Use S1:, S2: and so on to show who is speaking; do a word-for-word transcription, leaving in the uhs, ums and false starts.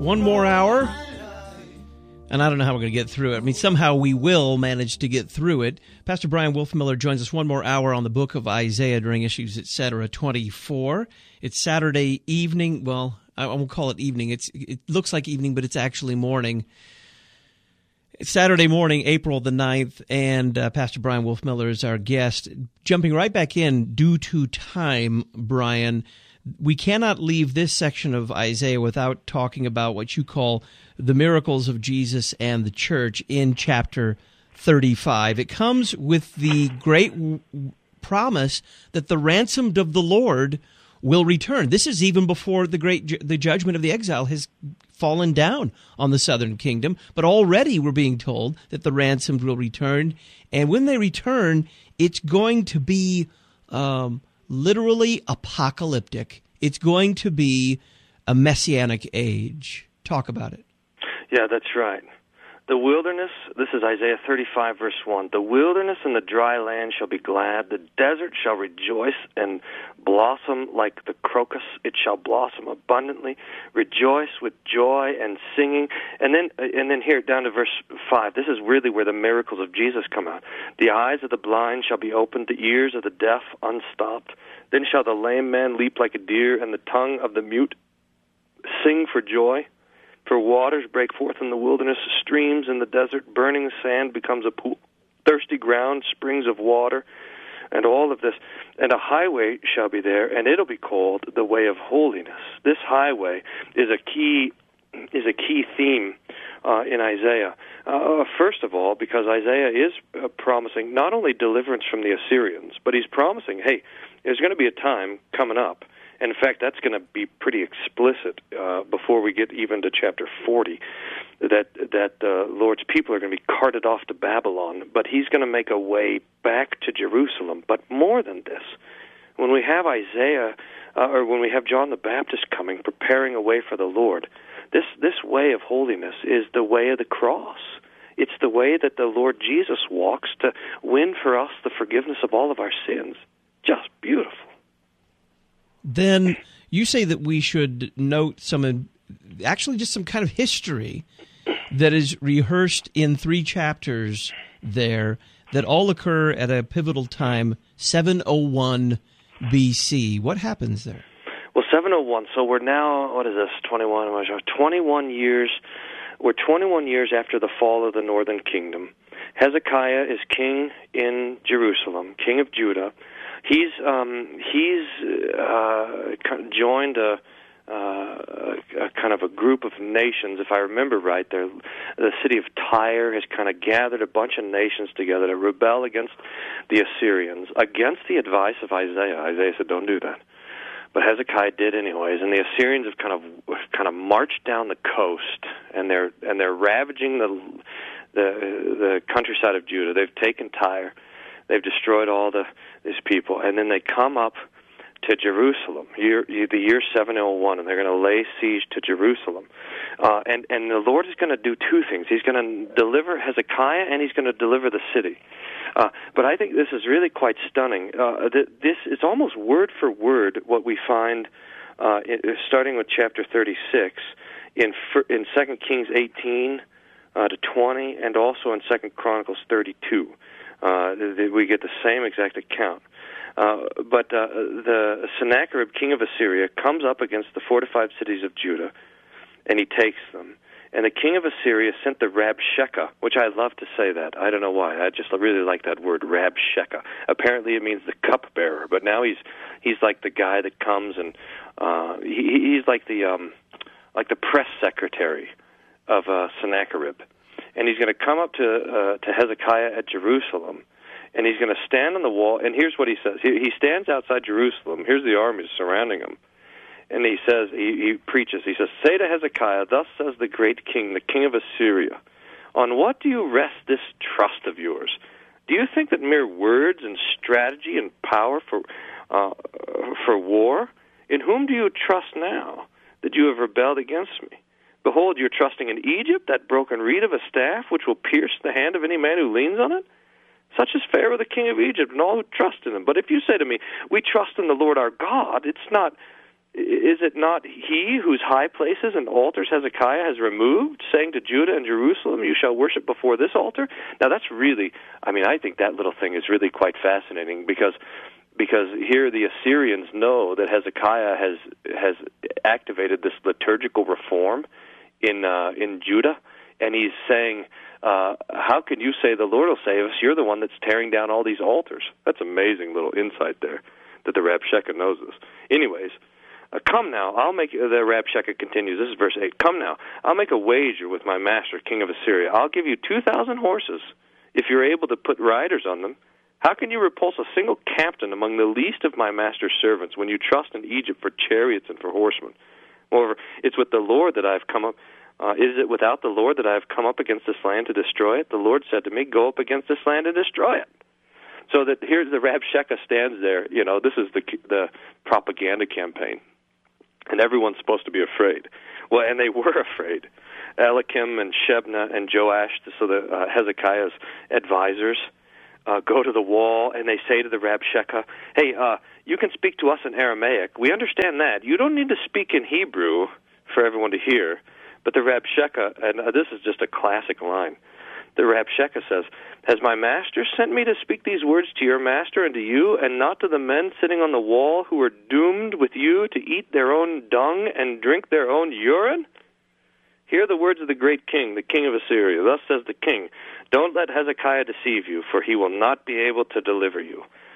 S1: One more hour, and I don't know how we're going to get through it. I mean, somehow we will manage to get through it. Pastor Brian Wolfmueller joins us one more hour on the book of Isaiah during Issues Etc. twenty-four. It's Saturday evening. Well, I won't call it evening. It's It looks like evening, but it's actually morning. It's Saturday morning, April the ninth, and uh, Pastor Brian Wolfmueller is our guest. Jumping right back in, due to time, Brian, we cannot leave this section of Isaiah without talking about what you call the miracles of Jesus and the church in chapter thirty-five. It comes with the great promise that the ransomed of the Lord will return. This is even before the great ju- the judgment of the exile has fallen down on the southern kingdom, but already we're being told that the ransomed will return, and when they return, it's going to be um, literally apocalyptic. It's going to be a messianic age. Talk about it.
S2: Yeah, that's right. The wilderness, this is Isaiah thirty-five, verse one. The wilderness and the dry land shall be glad. The desert shall rejoice and blossom like the crocus. It shall blossom abundantly. Rejoice with joy and singing. And then, and then here, down to verse five. This is really where the miracles of Jesus come out. The eyes of the blind shall be opened, the ears of the deaf unstopped. Then shall the lame man leap like a deer, and the tongue of the mute sing for joy. For waters break forth in the wilderness, streams in the desert, burning sand becomes a pool, thirsty ground, springs of water, and all of this. And a highway shall be there, and it'll be called the way of holiness. This highway is a key is a key theme uh, in Isaiah. Uh, first of all, because Isaiah is uh, promising not only deliverance from the Assyrians, but he's promising, hey, there's going to be a time coming up. And in fact, that's going to be pretty explicit uh, before we get even to chapter forty, that that the uh, Lord's people are going to be carted off to Babylon, but he's going to make a way back to Jerusalem. But more than this, when we have Isaiah, uh, or when we have John the Baptist coming, preparing a way for the Lord, this, this way of holiness is the way of the cross. It's the way that the Lord Jesus walks to win for us the forgiveness of all of our sins. Just beautiful.
S1: Then you say that we should note some, actually just some kind of history that is rehearsed in three chapters there that all occur at a pivotal time, seven oh one B C. What happens there?
S2: Well, seven oh one, so we're now, what is this, twenty-one, twenty-one years, we're twenty-one years after the fall of the northern kingdom. Hezekiah is king in Jerusalem, king of Judah. He's um, he's uh, joined a, uh, a kind of a group of nations. If I remember right, there, the city of Tyre has kind of gathered a bunch of nations together to rebel against the Assyrians, against the advice of Isaiah. Isaiah said, "Don't do that," but Hezekiah did anyways. And the Assyrians have kind of kind of marched down the coast, and they're and they're ravaging the the the countryside of Judah. They've taken Tyre. They've destroyed all the these people, and then they come up to Jerusalem, year, the year seven oh one, and they're going to lay siege to Jerusalem. Uh, and, and the Lord is going to do two things. He's going to deliver Hezekiah, and he's going to deliver the city. Uh, but I think this is really quite stunning. Uh, th- this is almost word for word what we find, uh, in, starting with chapter thirty-six, in in Second Kings eighteen uh, to twenty, and also in Second Chronicles thirty-two. Uh, we get the same exact account. Uh, but uh, the Sennacherib, king of Assyria, comes up against the fortified cities of Judah, and he takes them. And the king of Assyria sent the Rabshakeh, which I love to say that. I don't know why. I just really like that word, Rabshakeh. Apparently it means the cupbearer, but now he's he's like the guy that comes and uh, he, he's like the um, like the press secretary of uh, Sennacherib. And he's going to come up to uh, to Hezekiah at Jerusalem, and he's going to stand on the wall. And here's what he says. He, he stands outside Jerusalem. Here's the armies surrounding him. And he says, he, he preaches, he says, "Say to Hezekiah, thus says the great king, the king of Assyria, on what do you rest this trust of yours? Do you think that mere words and strategy and power for uh, for war? In whom do you trust now that you have rebelled against me? Behold, you're trusting in Egypt, that broken reed of a staff, which will pierce the hand of any man who leans on it? Such is Pharaoh, the king of Egypt, and all who trust in him. But if you say to me, we trust in the Lord our God, it's not Is it not he whose high places and altars Hezekiah has removed, saying to Judah and Jerusalem, you shall worship before this altar? Now that's really, I mean, I think that little thing is really quite fascinating, because because here the Assyrians know that Hezekiah has has activated this liturgical reform in uh, in Judah, and he's saying, uh, how can you say the Lord will save us? You're the one that's tearing down all these altars. That's amazing little insight there, that the Rabshakeh knows this. Anyways, Uh, come now, I'll make, the Rabshakeh continues, this is verse eight, come now, I'll make a wager with my master, king of Assyria. I'll give you two thousand horses, if you're able to put riders on them. How can you repulse a single captain among the least of my master's servants, when you trust in Egypt for chariots and for horsemen? Moreover, it's with the Lord that I've come up, uh, is it without the Lord that I've come up against this land to destroy it? The Lord said to me, go up against this land and destroy it. So that here's the Rabshakeh stands there, you know, this is the the propaganda campaign. And everyone's supposed to be afraid. Well, and they were afraid. Eliakim and Shebna and Joash, so the uh, Hezekiah's advisors, uh, go to the wall, and they say to the Rabshakeh, hey, uh, you can speak to us in Aramaic. We understand that. You don't need to speak in Hebrew for everyone to hear. But the Rabshakeh, and uh, this is just a classic line, the Rabshakeh says, has my master sent me to speak these words to your master and to you, and not to the men sitting on the wall who are doomed with you to eat their own dung and drink their own urine? Hear the words of the great king, the king of Assyria. Thus says the king, don't let Hezekiah deceive you, for he will not be able to deliver you.